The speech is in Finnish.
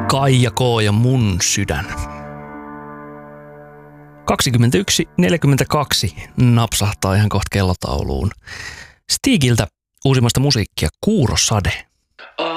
Kaija K. ja Mun sydän. 21.42 napsahtaa ihan kohta kellotauluun. Stigiltä uusimmasta musiikkia Kuurosade.